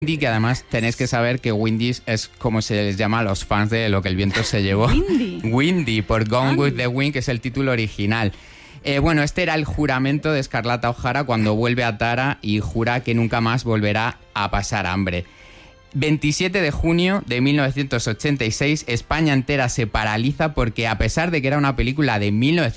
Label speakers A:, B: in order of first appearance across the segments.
A: Windy, que además tenéis que saber que Windy es como se les llama a los fans de Lo que el viento se llevó. Windy, por Gone with the Wind, que es el título original. Bueno, este era el juramento de Scarlett O'Hara cuando vuelve a Tara y jura que nunca más volverá a pasar hambre. 27 de junio de 1986, España entera se paraliza porque, a pesar de que era una película de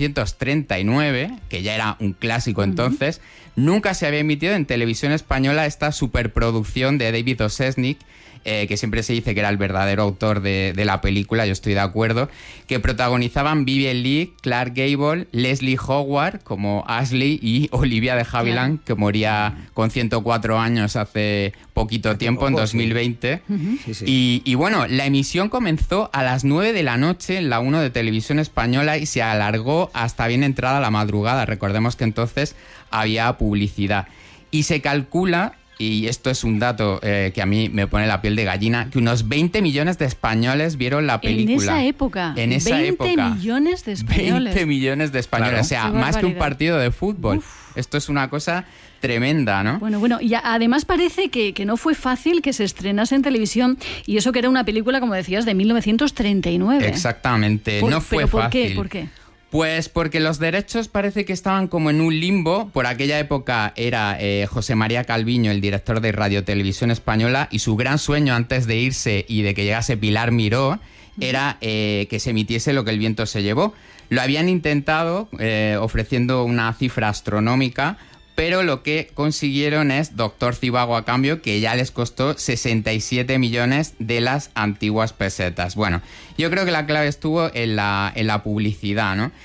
A: 1939, que ya era un clásico entonces, nunca se había emitido en televisión española esta superproducción de David O. Selznick, que siempre se dice que era el verdadero autor de la película, yo estoy de acuerdo, que protagonizaban Vivien Leigh, Clark Gable, Leslie Howard como Ashley y Olivia de Havilland, que moría con 104 años hace poquito tiempo, en 2020. Sí. Y bueno, la emisión comenzó a las 9 de la noche en la 1 de Televisión Española y se alargó hasta bien entrada la madrugada. Recordemos que entonces había publicidad. Y se calcula, y esto es un dato que a mí me pone la piel de gallina, que unos 20 millones de españoles vieron la película.
B: En esa época. 20 millones de españoles.
A: 20 millones de españoles, claro. O sea, más que un partido de fútbol. Esto es una cosa tremenda, ¿no?
B: Bueno, y además parece que no fue fácil que se estrenase en televisión, y eso que era una película, como decías, de 1939.
A: Exactamente, no fue fácil.
B: ¿Por qué?
A: Pues porque los derechos parece que estaban como en un limbo. Por aquella época era José María Calviño el director de Radio Televisión Española, y su gran sueño antes de irse y de que llegase Pilar Miró era que se emitiese Lo que el viento se llevó. Lo habían intentado ofreciendo una cifra astronómica, pero lo que consiguieron es Doctor Zivago a cambio, que ya les costó 67 millones de las antiguas pesetas. Bueno, yo creo que la clave estuvo en la publicidad, ¿no?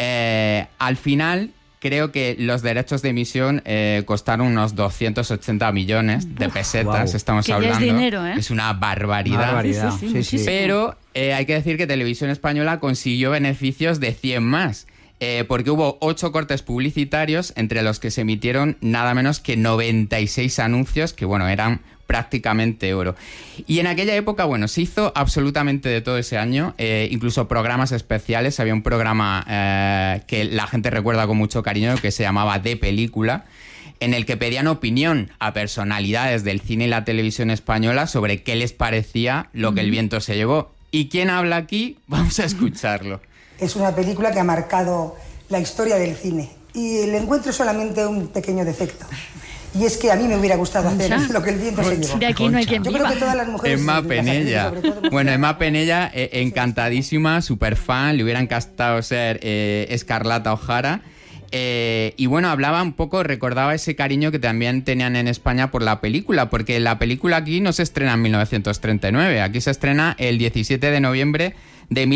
A: Al final, creo que los derechos de emisión costaron unos 280 millones de pesetas, estamos hablando.
B: Ya es dinero, ¿eh?
A: Es una barbaridad.
B: Sí.
A: Pero hay que decir que Televisión Española consiguió beneficios de 100 más. Porque hubo 8 cortes publicitarios, entre los que se emitieron nada menos que 96 anuncios, que bueno, eran prácticamente oro. Y en aquella época, bueno, se hizo absolutamente de todo ese año, incluso programas especiales. Había un programa que la gente recuerda con mucho cariño, que se llamaba De Película, en el que pedían opinión a personalidades del cine y la televisión española sobre qué les parecía Lo que el viento se llevó. ¿Y quién habla aquí? Vamos a escucharlo.
C: Es una película que ha marcado la historia del cine, y le encuentro solamente un pequeño defecto. Y es que a mí me hubiera gustado hacer Lo que el viento se llevó.
B: De aquí no hay quien viva.
C: Yo creo que todas las mujeres...
A: Emma Penella. Bueno, Emma Penella, encantadísima, súper fan, le hubiera encantado ser Scarlett O'Hara. Y bueno, hablaba un poco, recordaba ese cariño que también tenían en España por la película, porque la película aquí no se estrena en 1939, aquí se estrena el 17 de noviembre de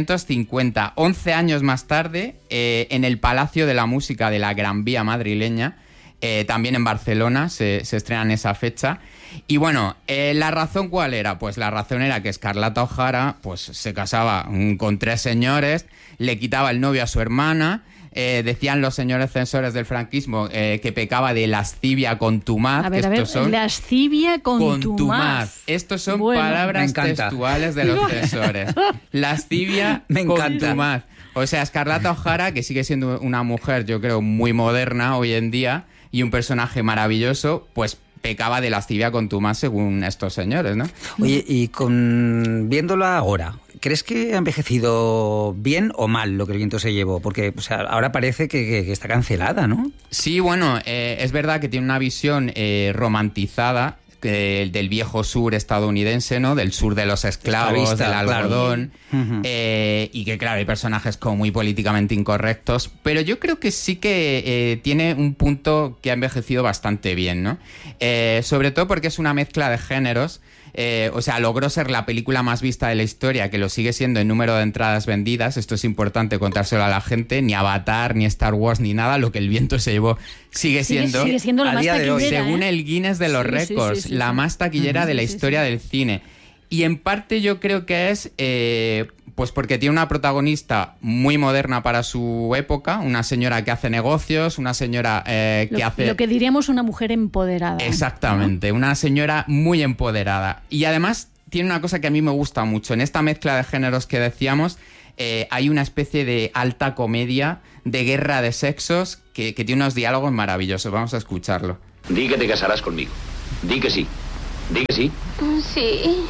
A: 1950, 11 años más tarde, en el Palacio de la Música de la Gran Vía madrileña, también en Barcelona se estrena en esa fecha. Y bueno, ¿la razón cuál era? Pues la razón era que Scarlett O'Hara pues, se casaba con 3 señores, le quitaba el novio a su hermana. Decían los señores censores del franquismo que pecaba de lascivia contumaz.
B: A ver, lascivia contumaz.
A: Estos son palabras textuales de los censores. Lascivia contumaz. O sea, Scarlett O'Hara, que sigue siendo una mujer, yo creo, muy moderna hoy en día y un personaje maravilloso, pues pecaba de lascivia contumaz según estos señores, ¿no?
D: Oye, y viéndola ahora, ¿crees que ha envejecido bien o mal Lo que el viento se llevó? Porque o sea, ahora parece que está cancelada, ¿no?
A: Sí, bueno, es verdad que tiene una visión romantizada del viejo sur estadounidense, ¿no? Del sur de los esclavos, del algodón, claro. Y que claro, hay personajes como muy políticamente incorrectos, pero yo creo que sí que tiene un punto que ha envejecido bastante bien, ¿no? Sobre todo porque es una mezcla de géneros. O sea, logró ser la película más vista de la historia, que lo sigue siendo en número de entradas vendidas. Esto es importante contárselo a la gente. Ni Avatar, ni Star Wars, ni nada. Lo que el viento se llevó sigue siendo
B: la más taquillera,
A: según el Guinness de los récords, la más taquillera de la historia del cine. Y en parte yo creo que es pues porque tiene una protagonista muy moderna para su época, una señora que hace negocios, una señora que hace...
B: Lo que diríamos una mujer empoderada.
A: Exactamente, una señora muy empoderada. Y además tiene una cosa que a mí me gusta mucho. En esta mezcla de géneros que decíamos, hay una especie de alta comedia, de guerra de sexos, que tiene unos diálogos maravillosos. Vamos a escucharlo.
E: Di que te casarás conmigo. Di que sí. Di que sí.
F: Sí.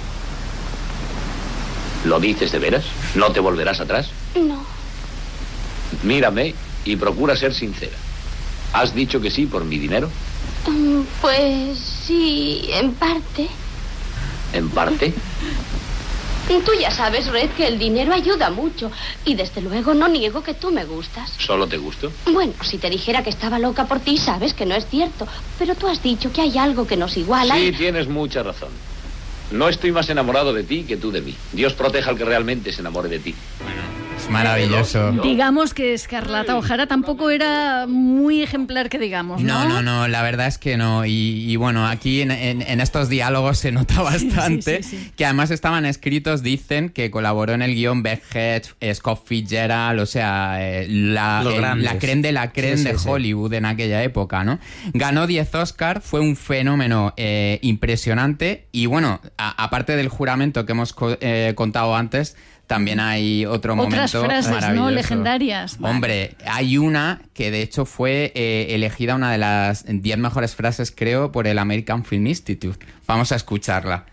E: ¿Lo dices de veras? ¿No te volverás atrás?
F: No.
E: Mírame y procura ser sincera. ¿Has dicho que sí por mi dinero?
F: Pues sí, en parte.
E: ¿En parte?
F: Tú ya sabes, Red, que el dinero ayuda mucho. Y desde luego no niego que tú me gustas.
E: ¿Solo te gusto?
F: Bueno, si te dijera que estaba loca por ti, sabes que no es cierto. Pero tú has dicho que hay algo que nos iguala.
E: Sí, tienes mucha razón. No estoy más enamorado de ti que tú de mí. Dios proteja al que realmente se enamore de ti.
A: Es maravilloso.
B: Digamos que Escarlata O'Hara tampoco era muy ejemplar, que digamos, ¿no?
A: No, la verdad es que no. Y bueno, aquí en estos diálogos se nota bastante
B: sí.
A: que además estaban escritos, dicen, que colaboró en el guión Beth Hedges, Scott Fitzgerald, o sea, la crème de la crème de Hollywood en aquella época, ¿no? Ganó 10 Oscars, fue un fenómeno impresionante y bueno, aparte del juramento que hemos contado antes, también hay otro momento
B: frases,
A: maravilloso.
B: ¿no? Legendarias.
A: Hombre, hay una que de hecho fue elegida una de las 10 mejores frases, creo, por el American Film Institute. Vamos a escucharla.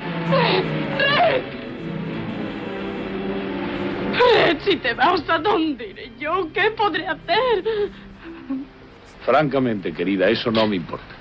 G: Red, si te vas, ¿a dónde iré yo? ¿Qué podré hacer?
E: Francamente, querida, eso no me importa.